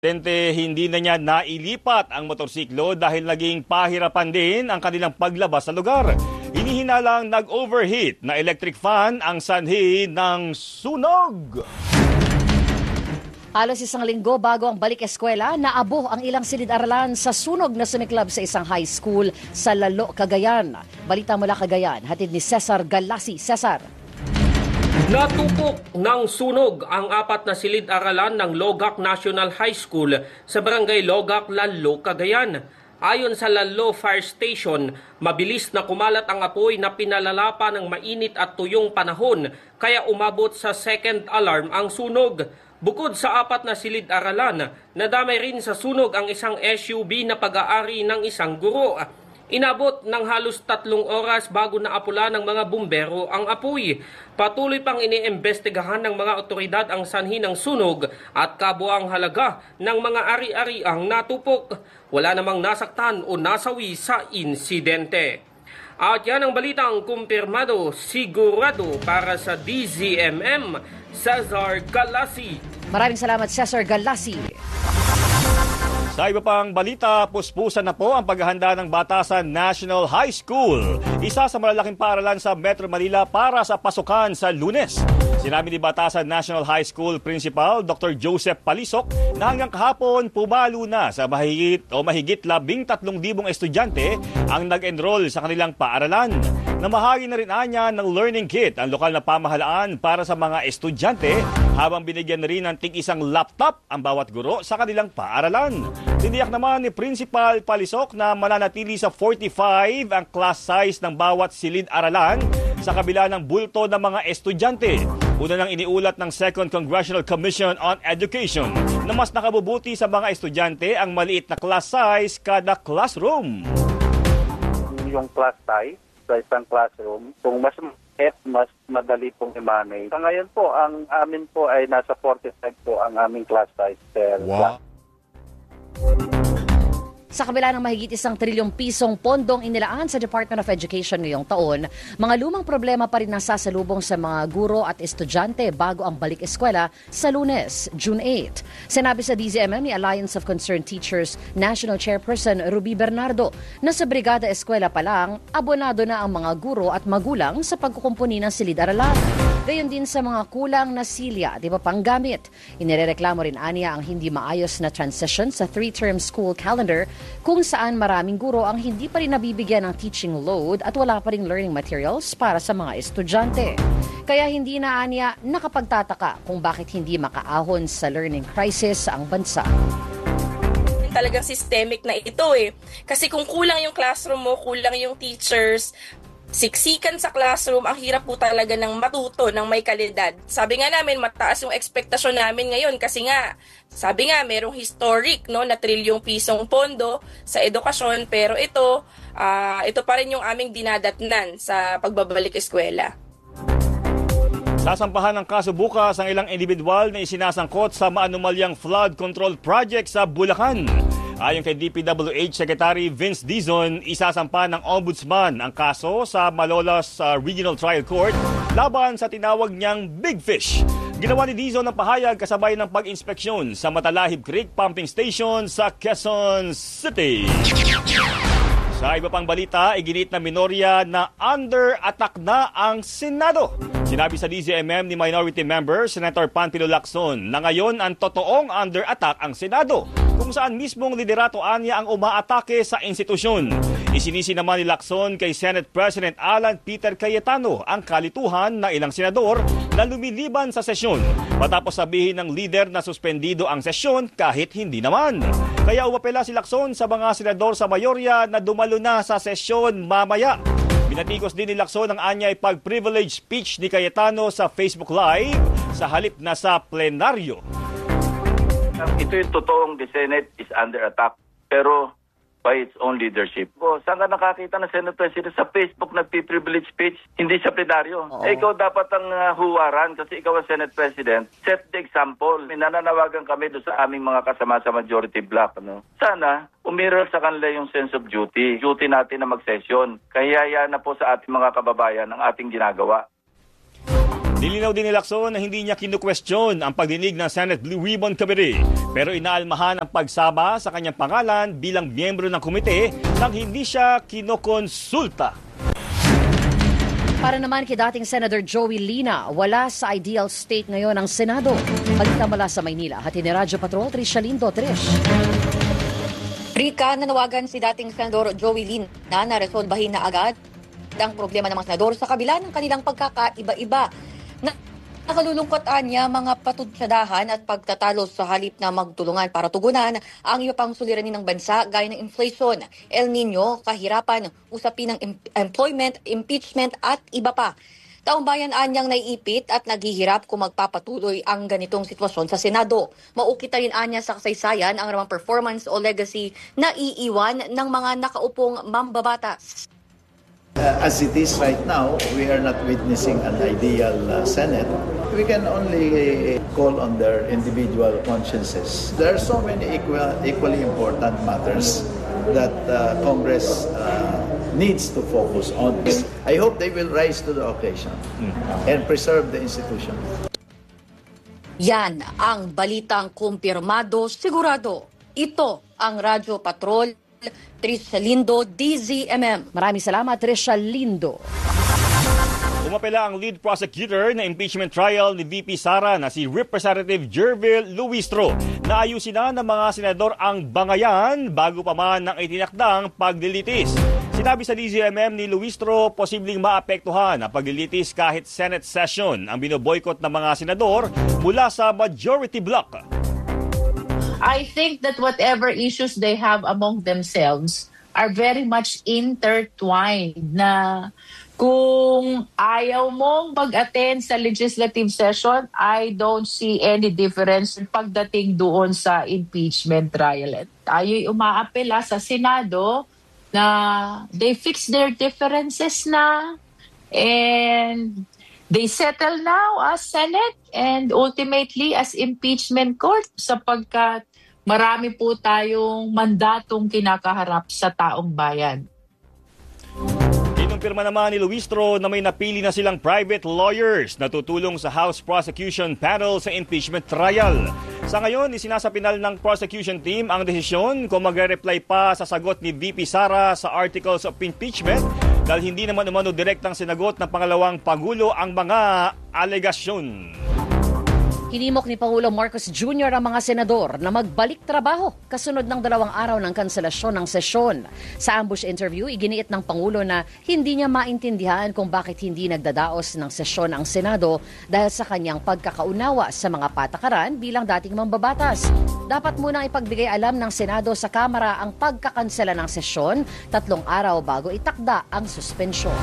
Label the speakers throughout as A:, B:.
A: Hindi na niya nailipat ang motorsiklo dahil naging pahirapan din ang kanilang paglabas sa lugar. Hinihinalang nag-overheat na electric fan ang sanhi ng sunog.
B: Halos isang linggo bago ang balik eskwela, naabo ang ilang silid-aralan sa sunog na sumiklab sa isang high school sa Lalo, Cagayan. Balita mula Cagayan, hatid ni Cesar Galasi. Cesar.
C: Natupok ng sunog ang 4 na silid-aralan ng Logac National High School sa barangay Logac, Lalo, Cagayan. Ayon sa Lalo Fire Station, mabilis na kumalat ang apoy na pinalala pa ng mainit at tuyong panahon kaya umabot sa second alarm ang sunog. Bukod sa 4 na silid-aralan, nadamay rin sa sunog ang isang SUV na pag-aari ng isang guro. Inabot ng halos 3 oras bago naapula ng mga bumbero ang apoy. Patuloy pang iniimbestigahan ng mga otoridad ang sanhi ng sunog at kabuang halaga ng mga ari-ariang natupok. Wala namang nasaktan o nasawi sa insidente. At yan ang balitang kumpirmado, sigurado para sa DZMM, Cesar Galasi.
B: Maraming salamat, Cesar Galasi.
A: Sa iba pang balita, puspusan na po ang paghahanda ng Batasan National High School. Isa sa malalaking paaralan sa Metro Manila para sa pasukan sa Lunes. Sinabi ni Batasan National High School Principal Dr. Joseph Palisok na hanggang kahapon pumalo na sa mahigit 13,000 estudyante ang nag-enroll sa kanilang paaralan. Namahagi na rin anya ng learning kit ang lokal na pamahalaan para sa mga estudyante habang binigyan na rin ng tig-isang laptop ang bawat guro sa kanilang paaralan. Tiniyak naman ni Principal Palisok na mananatili sa 45 ang class size ng bawat silid-aralan sa kabila ng bulto ng mga estudyante. Una nang iniulat ng 2nd Congressional Commission on Education na mas nakabubuti sa mga estudyante ang maliit na class size kada classroom.
D: Yung class size sa isang classroom, kung mas madali pong i-manage. Sa ngayon po, ang amin po ay nasa 45 po ang aming class size per class.
B: Sa kabila ng mahigit 1 trilyong pisong pondong inilaan sa Department of Education ngayong taon, mga lumang problema pa rin nasasalubong sa mga guro at estudyante bago ang balik eskwela sa Lunes, June 8. Sinabi sa DZMM ni Alliance of Concerned Teachers National Chairperson Ruby Bernardo na sa Brigada Eskwela pa lang, abonado na ang mga guro at magulang sa pagkukumpuni ng silid-aralan. Gayon din sa mga kulang na silya at iba pang gamit. Inirereklamo rin aniya ang hindi maayos na transition sa 3-term school calendar kung saan maraming guro ang hindi pa rin nabibigyan ng teaching load at wala pa ring learning materials para sa mga estudyante. Kaya hindi na aniya nakapagtataka kung bakit hindi makaahon sa learning crisis ang bansa.
E: Talagang systemic na ito Kasi kung kulang yung classroom mo, kulang yung teachers, siksikan sa classroom, ang hirap po talaga ng matuto ng may kalidad. Sabi nga namin, mataas yung expectation namin ngayon kasi nga, sabi nga, merong historic na trilyong pisong pondo sa edukasyon, pero ito pa rin yung aming dinadatnan sa pagbabalik eskwela.
A: Sasampahan ng kaso bukas ang ilang individual na isinasangkot sa maanumalyang flood control project sa Bulacan. Ayon kay DPWH Secretary Vince Dizon, isasampa ng Ombudsman ang kaso sa Malolos Regional Trial Court laban sa tinawag niyang Big Fish. Ginawa ni Dizon ang pahayag kasabay ng pag-inspeksyon sa Matalahib Creek Pumping Station sa Quezon City. Sa iba pang balita, iginit na minorya na under attack na ang Senado. Sinabi sa DZMM ni Minority Member Senator Panfilo Lacson na ngayon ang totoong under attack ang Senado, kung saan mismong liderato anya ang umaatake sa institusyon. Isinisi naman ni Lacson kay Senate President Alan Peter Cayetano ang kalituhan ng ilang senador na lumiliban sa sesyon, matapos sabihin ng leader na suspendido ang sesyon kahit hindi naman. Kaya umapela si Lacson sa mga senador sa mayorya na dumalo na sa sesyon mamaya. Binatikos din ni Lacson ang anyay pag-privilege speech ni Cayetano sa Facebook Live sa halip na sa plenaryo.
F: Ito yung totoong the Senate is under attack, pero by its own leadership. Saan ka nakakita ng Senate President sa Facebook nagpi-privilege speech, hindi sa plenaryo? Ikaw dapat ang huwaran kasi ikaw ang Senate President. Set the example. Nananawagan kami doon sa aming mga kasama sa majority bloc. Sana umiral sa kanila yung sense of duty. Duty natin na mag-session. Kaya yan na po sa ating mga kababayan ang ating ginagawa.
A: Nilinaw din ni Lacson na hindi niya kinukwestiyon ang pagdinig ng Senate Blue Ribbon Committee, pero inaalmahan ang pagsaba sa kanyang pangalan bilang miyembro ng komite nang hindi siya kinokonsulta.
B: Para naman kay dating Senator Joey Lina, wala sa ideal state ngayon ang Senado. Balita mula sa Maynila, hati ni Radyo Patrol, Trish Lindo. Trish.
G: Rika, nanawagan si dating Senador Joey Lina na resolbahin na agad ang problema ng mga senador sa kabila ng kanilang pagkakaiba-iba. Nakalulungkotan niya mga patutsyadahan at pagtatalo sa halip na magtulungan para tugunan ang iba pang suliranin ng bansa gaya ng inflation, El Nino, kahirapan, usapin ng employment, impeachment at iba pa. Taong bayan anyang naiipit at naghihirap kung magpapatuloy ang ganitong sitwasyon sa Senado. Maukit rin anya sa kasaysayan ang ramang performance o legacy na iiwan ng mga nakaupong mambabatas.
H: As it is right now, we are not witnessing an ideal Senate. We can only call on their individual consciences. There are so many equally important matters that Congress needs to focus on. I hope they will rise to the occasion and preserve the institution.
G: Yan ang balitang kumpirmado, sigurado. Ito ang Radyo Patrol, Trish Lindo, DZMM.
B: Maraming salamat, Trish Lindo.
A: Umapela ang lead prosecutor na impeachment trial ni VP Sara na si Representative Jervil Luistro na ayusin na ng mga senador ang bangayan bago pa man ng itinakdang paglilitis. Sinabi sa DZMM ni Luistro, posibleng maapektuhan ang paglilitis kahit Senate session ang binoboykot ng mga senador mula sa majority bloc.
I: I think that whatever issues they have among themselves are very much intertwined na kung ayaw mong mag-attend sa legislative session, I don't see any difference pagdating doon sa impeachment trial. Tayo'y umaapela sa Senado na they fix their differences na and they settle now as Senate and ultimately as impeachment court sapagkat marami po tayong mandatong kinakaharap sa taong bayan.
A: Kinumpirma naman ni Luistro na may napili na silang private lawyers na tutulong sa House Prosecution Panel sa impeachment trial. Sa ngayon, isinasapinal ng prosecution team ang desisyon kung magre-reply pa sa sagot ni VP Sara sa articles of impeachment dahil hindi naman umano direktang sinagot ng pangalawang Pangulo ang mga alegasyon.
B: Hinimok ni Pangulo Marcos Jr. ang mga senador na magbalik trabaho kasunod ng 2 araw ng kanselasyon ng sesyon. Sa ambush interview, iginiit ng Pangulo na hindi niya maintindihan kung bakit hindi nagdadaos ng sesyon ang Senado dahil sa kanyang pagkakaunawa sa mga patakaran bilang dating mambabatas. Dapat munang ipagbigay alam ng Senado sa Kamara ang pagkakansela ng sesyon 3 araw bago itakda ang suspensyon.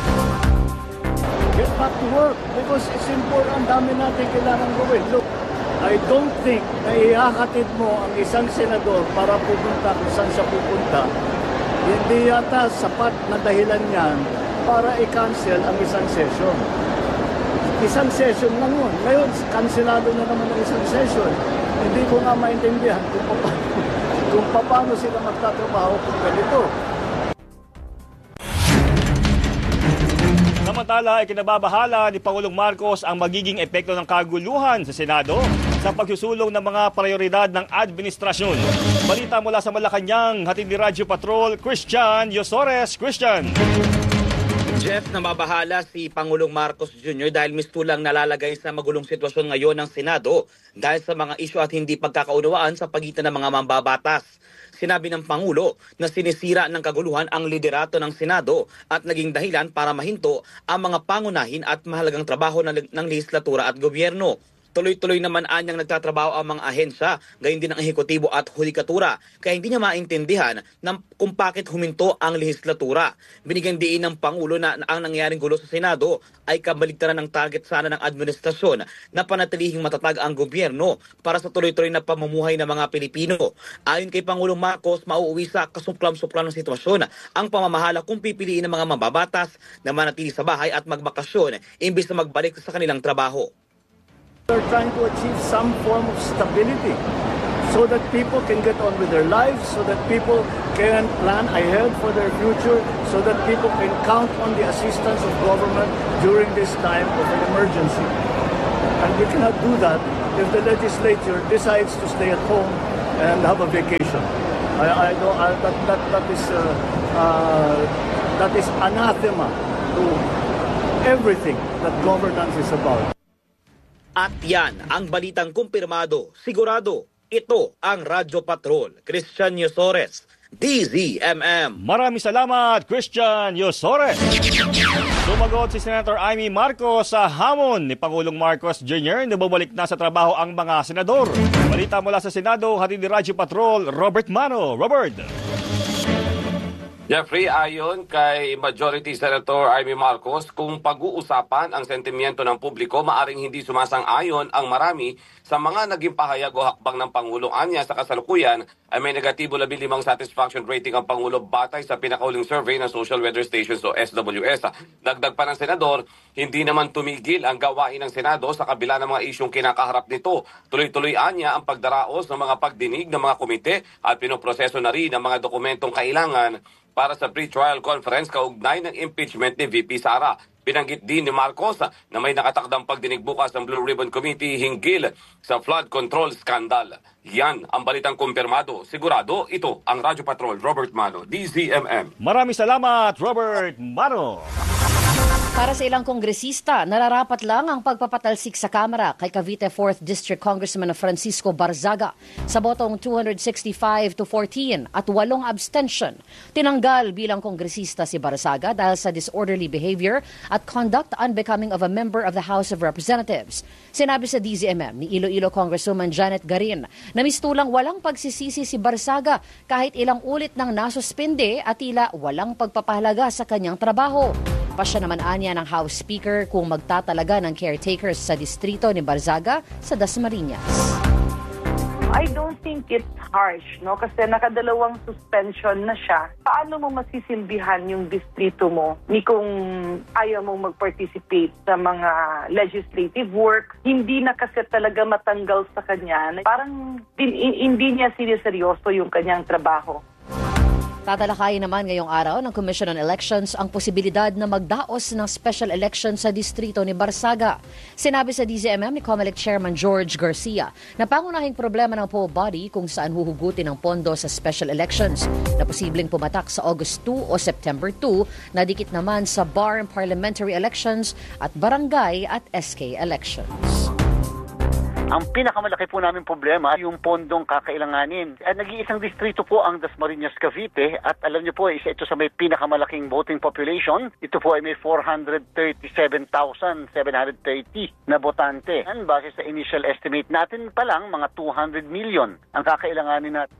J: Get back to work because it's important. Ang dami natin kailangan gawin. Look, I don't think na ihakatid mo ang isang senador para pupunta kung saan siya pupunta. Hindi yata sapat na dahilan yan para i-cancel ang isang session. Isang session lang yun. Ngayon, kanselado na naman ang isang session. Hindi ko nga maintindihan kung paano sila magtatrabaho kung ganito.
A: Samantala, ikinababahala ni Pangulong Marcos ang magiging epekto ng kaguluhan sa Senado sa pagsusulong ng mga prioridad ng administrasyon. Balita mula sa Malacanang, hatid ni Radyo Patrol, Christian Yosores. Christian.
K: Jeff, nababahala si Pangulong Marcos Jr. dahil mistulang nalalagay sa magulong sitwasyon ngayon ng Senado dahil sa mga isyu at hindi pagkakaunawaan sa pagitan ng mga mambabatas. Sinabi ng Pangulo na sinisira ng kaguluhan ang liderato ng Senado at naging dahilan para mahinto ang mga pangunahin at mahalagang trabaho ng lehislatura at gobyerno. Tuloy-tuloy naman anyang nagtatrabaho ang mga ahensya, gayon din ang ehekutibo at hudikatura, kaya hindi niya maintindihan kung bakit huminto ang lehislatura. Binigyan diin ng Pangulo na ang nangyaring gulo sa Senado ay kabaligtaran ng target sana ng administrasyon na panatilihing matatag ang gobyerno para sa tuloy-tuloy na pamumuhay ng mga Pilipino. Ayon kay Pangulong Marcos, mauuwi sa kasuplam-suplam ng sitwasyon ang pamamahala kung pipiliin ng mga mababatas na manatili sa bahay at magbakasyon imbis na magbalik sa kanilang trabaho.
J: We're trying to achieve some form of stability so that people can get on with their lives, so that people can plan ahead for their future, so that people can count on the assistance of government during this time of an emergency. And we cannot do that if the legislature decides to stay at home and have a vacation. That is anathema to everything that governance is about.
K: At yan ang balitang kumpirmado, sigurado. Ito ang Radyo Patrol. Christian Yosores, DZMM.
A: Maraming salamat, Christian Yosores. Sumagot si Senator Amy Marcos sa hamon ni Pangulong Marcos Jr. na bumalik na sa trabaho ang mga senador. Balita mula sa Senado, hatid ni Radyo Patrol, Robert Mano. Robert.
L: Jeffrey, ayon kay Majority Senator Amy Marcos, kung pag-uusapan ang sentimiento ng publiko, maaring hindi sumasang-ayon ang marami sa mga naging pahayag o hakbang ng Pangulong. Anya sa kasalukuyan ay may negatibo 15 satisfaction rating ang Pangulo batay sa pinakauling survey ng Social Weather Stations o SWS. Dagdag pa ng Senador, hindi naman tumigil ang gawain ng Senado sa kabila ng mga isyong kinakaharap nito. Tuloy-tuloy anya ang pagdaraos ng mga pagdinig ng mga komite at pinoproseso na rin ang mga dokumentong kailangan para sa pre-trial conference kaugnay ng impeachment ni VP Sara. Binanggit din ni Marcos na may nakatakdang pagdinig bukas ng Blue Ribbon Committee hinggil sa flood control scandal. Yan ang balitang kumpirmado. Sigurado, ito ang Radyo Patrol, Robert Mano, DZMM.
A: Maraming salamat, Robert Mano.
B: Para sa ilang kongresista, nararapat lang ang pagpapatalsik sa Kamara kay Cavite 4th District Congressman Francisco Barzaga sa botong 265-14 at 8 abstention. Tinanggal bilang kongresista si Barzaga dahil sa disorderly behavior at conduct unbecoming of a member of the House of Representatives. Sinabi sa DZMM ni Iloilo Congresswoman Janet Garin na mistulang walang pagsisisi si Barzaga kahit ilang ulit nang nasuspende at tila walang pagpapahalaga sa kanyang trabaho. Pasya naman anya ng House Speaker kung magtatalaga ng caretakers sa distrito ni Barzaga sa Dasmariñas.
M: I don't think it's harsh, no? Kasi nakadalawang suspension na siya. Paano mo masisilbihan yung distrito mo ni kung ayaw mong mag-participate sa mga legislative work? Hindi na kasi talaga matanggal sa kanya. Parang hindi niya siniseryoso yung kanyang trabaho.
B: Tatalakayin naman ngayong araw ng Commission on Elections ang posibilidad na magdaos ng special election sa distrito ni Barzaga. Sinabi sa DZMM ni COMELEC Chairman George Garcia na pangunahing problema ng poll body kung saan huhugutin ang pondo sa special elections na posibleng pumatak sa August 2 o September 2 na dikit naman sa bar and parliamentary elections at barangay at SK elections.
N: Ang pinakamalaki po namin problema ay yung pondong kakailanganin. Nag-iisang distrito po ang Dasmariñas, Cavite at alam niyo po, isa ito sa may pinakamalaking voting population. Ito po ay may 437,730 na botante. Base sa initial estimate natin pa lang, mga 200 million ang kakailanganin natin.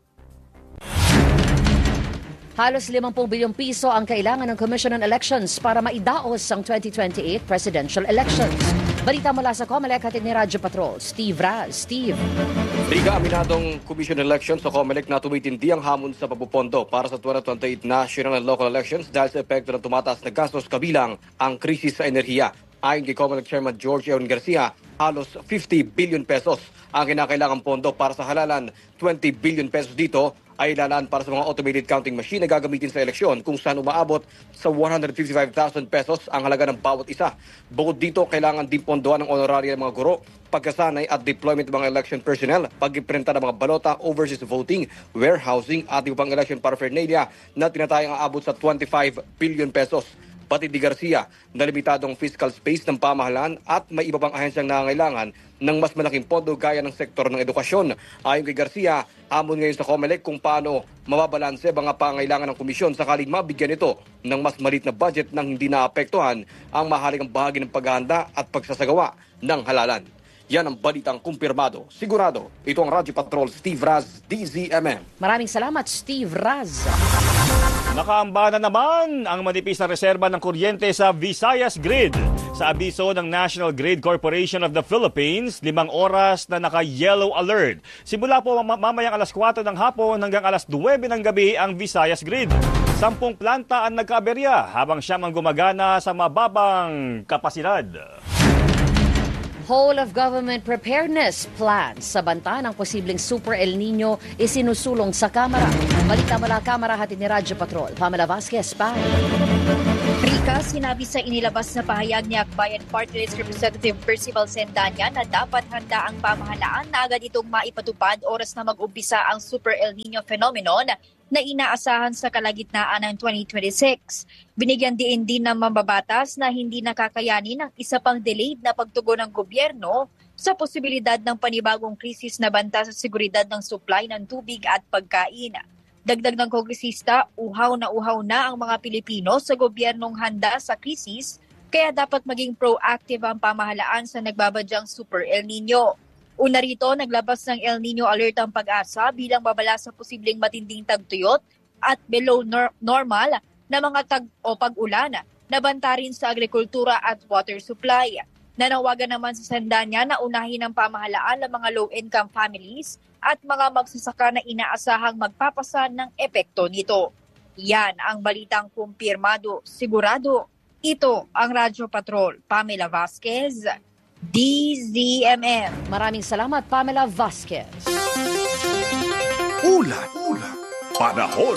B: Halos 50 bilyong piso ang kailangan ng Commission on Elections para maidaos ang 2028 presidential elections. Balita mula sa COMELEC hatid ni Radyo Patrol, Steve Raz. Steve.
L: Di ka aminadong Commission on Elections sa COMELEC na tumitindi ang hamon sa pagpupondo para sa 2028 national and local elections dahil sa epekto ng tumataas na gastos kabilang ang krisis sa enerhiya. Ayon kay COMELEC Chairman George Eon Garcia, halos 50 billion pesos ang kinakailangang pondo para sa halalan. 20 billion pesos dito ay lalaan para sa mga automated counting machine na gagamitin sa eleksyon kung saan umaabot sa 155,000 pesos ang halaga ng bawat isa. Bukod dito, kailangan din pondohan ng honoraria ng mga guro, pagkasanay at deployment ng mga election personnel, pag-iprenta ng mga balota, overseas voting, warehousing at iba pang election paraphernalia na tinatayang aabot sa 25 billion pesos. Pati di Garcia na limitadong fiscal space ng pamahalaan at may iba pang ahensyang nangangailangan ng mas malaking pondo gaya ng sektor ng edukasyon. Ayon kay Garcia, amon ngayon sa COMELEC kung paano mababalanse mga pangailangan ng komisyon sakaling mabigyan ito ng mas maliit na budget nang hindi naapektuhan ang mahalagang bahagi ng paghahanda at pagsasagawa ng halalan. Yan ang balitang kumpirmado. Sigurado, ito ang Radyo Patrol, Steve Raz, DZMM.
B: Maraming salamat, Steve Raz.
A: Nakaamba na naman ang manipis na reserba ng kuryente sa Visayas Grid. Sa abiso ng National Grid Corporation of the Philippines, 5 oras na naka-yellow alert. Simula po mamayang alas 4 ng hapon hanggang alas 9 ng gabi ang Visayas Grid. 10 planta ang nagkaaberya habang siyam ang gumagana sa mababang kapasidad.
B: Whole of government preparedness plans sa banta ng posibleng Super El Nino isinusulong sa Kamara. Balita mula Kamara hatid ni Radyo Patrol, Pamela Vasquez, Pam.
O: Sinabi sa inilabas na pahayag ni Akbayan Party List Representative Percival Sendanya na dapat handa ang pamahalaan na agad itong maipatupad oras na mag-umpisa ang Super El Nino phenomenon na inaasahan sa kalagitnaan ng 2026. Binigyan din ng mambabatas na hindi nakakayanin ang isa pang delayed na pagtugon ng gobyerno sa posibilidad ng panibagong krisis na banta sa seguridad ng supply ng tubig at pagkain. Dagdag ng kongresista, uhaw na ang mga Pilipino sa gobyernong handa sa krisis, kaya dapat maging proactive ang pamahalaan sa nagbabadyang Super El Nino. Una rito, naglabas ng El Nino alert ang Pag-asa bilang babala sa posibleng matinding tagtuyot at below normal na mga pag-ulan na banta rin sa agrikultura at water supply. Nanawagan naman sa Sendanya na unahin ng pamahalaan ng mga low-income families at mga magsasaka na inaasahang magpapasa ng epekto nito. Yan ang balitang kumpirmado, sigurado. Ito ang Radyo Patrol. Pamela Vasquez, DZMM.
B: Maraming salamat, Pamela Vasquez.
P: Ulat. Panahon.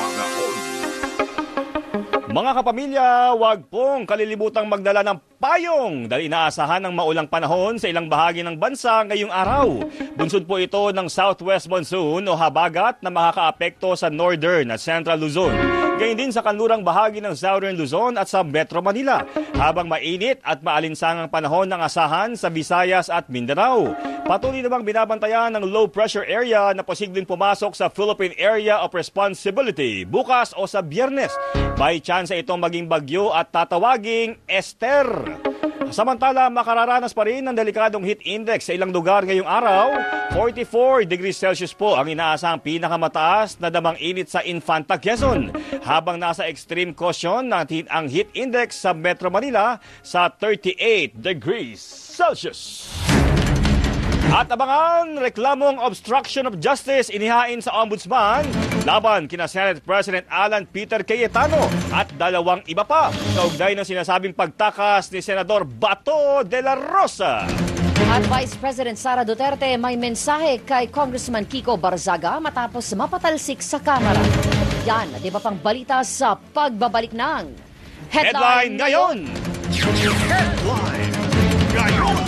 A: Mga kapamilya, huwag pong kalilibutang magdala ng payong dahil inaasahan ng maulang panahon sa ilang bahagi ng bansa ngayong araw. Bunsod po ito ng southwest monsoon o habagat na makakaapekto sa northern at central Luzon. Gayun din sa kanlurang bahagi ng southern Luzon at sa Metro Manila. Habang mainit at maalinsangang panahon ng asahan sa Visayas at Mindanao. Patuloy namang binabantayan ng low pressure area na posibleng pumasok sa Philippine Area of Responsibility bukas o sa Biyernes. May chance itong maging bagyo at tatawaging Esther. Samantala, makararanas pa rin ng delikadong heat index sa ilang lugar ngayong araw. 44 degrees Celsius po ang inaasahang pinakamataas na damang init sa Infanta, Quezon. Habang nasa extreme caution natin ang heat index sa Metro Manila sa 38 degrees Celsius. At abangan, reklamong obstruction of justice inihain sa Ombudsman laban kina Senate President Alan Peter Cayetano at dalawang iba pa. Kaugnay ng sinasabing pagtakas ni Senador Bato de la Rosa.
B: At Vice President Sara Duterte may mensahe kay Congressman Kiko Barzaga matapos mapatalsik sa Kamara. Yan at iba pang balita sa pagbabalik ng
A: Headline Ngayon!
P: Headline Ngayon!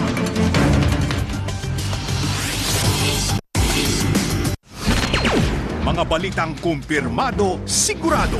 P: Mga balitang kumpirmado, sigurado,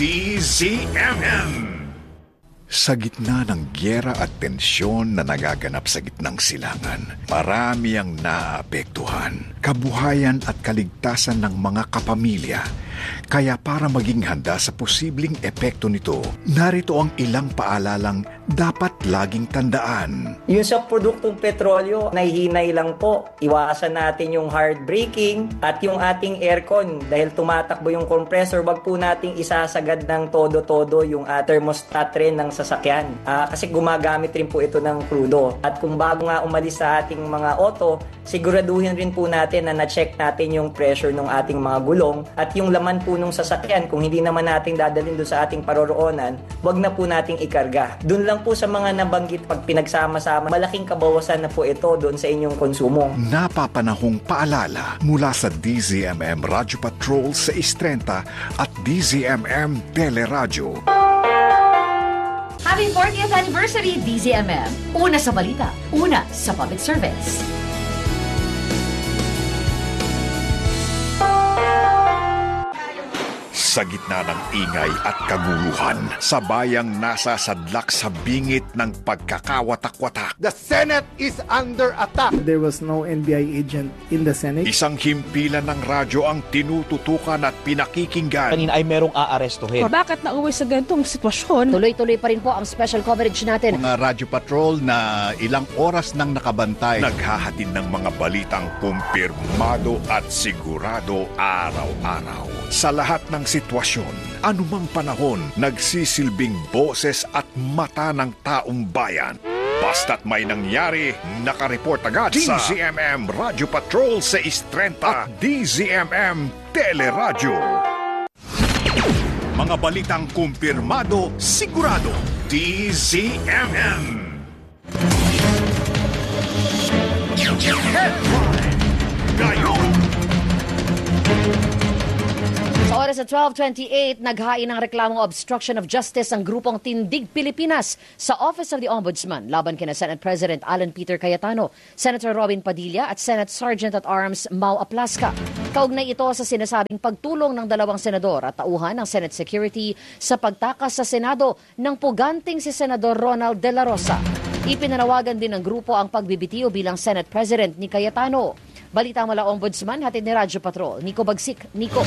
P: DZMM. Sa gitna ng gyera at tensyon na nagaganap sa gitnang silangan, marami ang naapektuhan, kabuhayan at kaligtasan ng mga kapamilya. Kaya para maging handa sa posibleng epekto nito, narito ang ilang paalalang dapat laging tandaan.
Q: Yung sa produktong petrolyo, nahihinay lang po. Iwasan natin yung hard braking at yung ating aircon. Dahil tumatakbo yung compressor, wag po nating isasagad ng todo-todo yung thermostat rin ng sasakyan. Kasi gumagamit rin po ito ng krudo. At kung bago nga umalis sa ating mga auto, siguraduhin rin po natin na na-check natin yung pressure ng ating mga gulong at yung laman po nung sasakyan. Kung hindi naman natin dadalhin doon sa ating paroroonan, wag na po nating ikarga. Doon lang po sa mga nabanggit, pag pinagsama-sama, malaking kabawasan na po ito doon sa inyong konsumo.
P: Napapanahong paalala mula sa DZMM Radyo Patrol sa 30 at DZMM Teleradyo.
B: Happy 40th anniversary, DZMM. Una sa balita, una sa public service.
P: Sa gitna ng ingay at kaguluhan, sa bayang nasa sadlak sa bingit ng pagkakawatak-watak.
R: The Senate is under attack.
S: There was no NBI agent in the Senate.
P: Isang himpilan ng radyo ang tinututukan at pinakikinggan.
T: Kanina ay merong aarestuhin.
U: Bakit nauwi sa ganitong sitwasyon?
B: Tuloy-tuloy pa rin po ang special coverage natin.
V: Mga radyo patrol na ilang oras nang nakabantay.
P: Naghahatid ng mga balitang kumpirmado at sigurado araw-araw. Sa lahat ng sitwasyon, anumang panahon, nagsisilbing boses at mata ng taong bayan. Basta't may nangyari, nakareport agad sa DZMM Radyo Patrol sa 30 at DZMM Teleradyo. Mga balitang kumpirmado, sigurado, DZMM. Headline Ngayon.
B: Sa Oras at 12:28, naghain ng reklamong obstruction of justice ang grupong Tindig Pilipinas sa Office of the Ombudsman laban kina Senate President Alan Peter Cayetano, Senator Robin Padilla at Senate Sergeant-at-Arms Mau Aplasca. Kaugnay ito sa sinasabing pagtulong ng dalawang senador at tauhan ng Senate Security sa pagtakas sa Senado ng puganting si Senador Ronald De La Rosa. Ipinanawagan din ng grupo ang pagbibitiw bilang Senate President ni Cayetano. Balita mula Ombudsman, hatid ni Radyo Patrol. Nico Bagsik. Nico.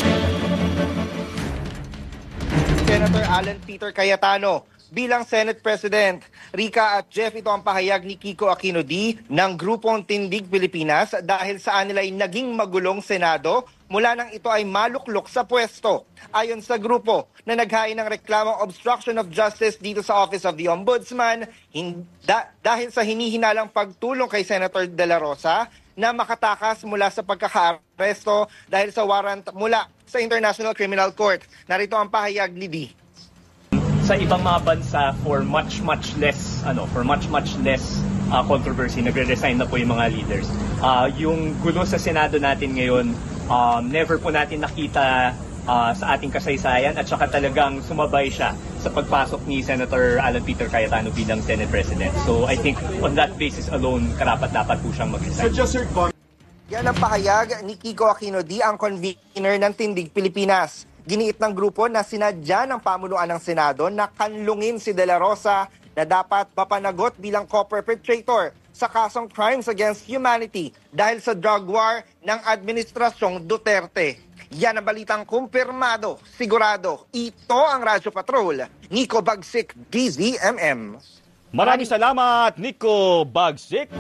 C: Senator Alan Peter Cayetano bilang Senate President. Rika at Jeff, ito ang pahayag ni Kiko Aquino D ng grupong Tindig Pilipinas dahil saan nila ay naging magulong Senado mula nang ito ay maluklok sa pwesto. Ayon sa grupo na naghain ng reklamong obstruction of justice dito sa Office of the Ombudsman dahil sa hinihinalang pagtulong kay Senator De La Rosa na makatakas mula sa pagkaka-aresto dahil sa warrant mula sa International Criminal Court. Narito ang pahayag ni D.
T: Sa ibang mga bansa for much less controversy, nagre-resign na po yung mga leaders. Yung gulo sa Senado natin ngayon, never po natin nakita sa ating kasaysayan at saka talagang sumabay siya sa pagpasok ni Senator Alan Peter Cayetano bilang Senate President. So I think on that basis alone, karapat-dapat po siyang mag-resign.
C: Yan ang pahayag ni Kiko Aquino D, ang convener ng Tindig Pilipinas. Giniit ng grupo na sinadya ng pamunuan ng Senado na kanlungin si De La Rosa na dapat mapanagot bilang co-perpetrator sa kasong crimes against humanity dahil sa drug war ng Administrasyong Duterte. Yan ang balitang kumpirmado, sigurado. Ito ang Radyo Patrol. Nico Bagsik, DZMM.
A: Maraming salamat, Nico Bagsik.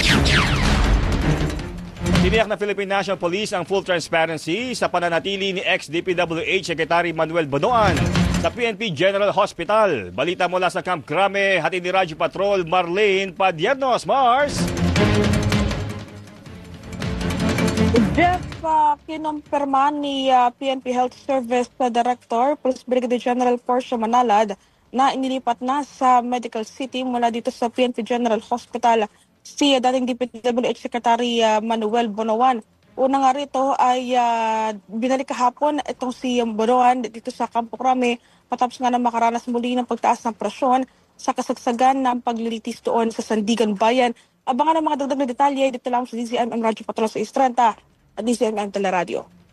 A: Tiniyak na Philippine National Police ang full transparency sa pananatili ni ex-DPWH Secretary Manuel Bonoan sa PNP General Hospital. Balita mula sa Camp Crame, hatid ni Radyo Patrol, Marlene Padiernos. Mars!
W: Jeff, kinumpirma ni PNP Health Service Director, Police Brigadier General Portia Manalad na inilipat na sa Medical City mula dito sa PNP General Hospital si dating DPWH Secretary Manuel Bonoan. Una nga rito ay binalik kahapon itong si Bonoan dito sa Campo Crame matapos nga na makaranas muli ng pagtaas ng presyon sa kasagsagan ng paglilitis doon sa Sandigan Bayan. Abangan ang mga dagdag na detalye dito lang sa DZMM Radyo Patrol sa 630 at DZMM Teleradio.